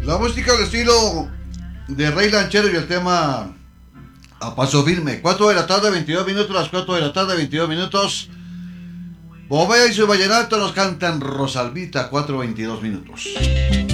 La música al estilo de Rey Lanchero y el tema A Paso Firme. 4 de la tarde, 22 minutos, las 4 de la tarde, 22 minutos. Bovea y su vallenato nos cantan Rosalvita, 4:22 minutos.